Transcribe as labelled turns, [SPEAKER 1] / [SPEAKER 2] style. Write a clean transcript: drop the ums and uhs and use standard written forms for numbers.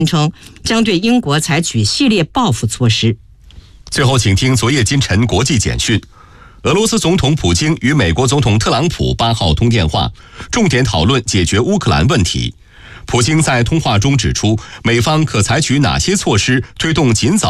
[SPEAKER 1] 称将对英国采取系列报复措施。
[SPEAKER 2] 最后，请听昨夜今晨国际简讯。俄罗斯总统普京与美国总统特朗普8号通电话，重点讨论解决乌克兰问题。普京在通话中指出，美方可采取哪些措施推动尽早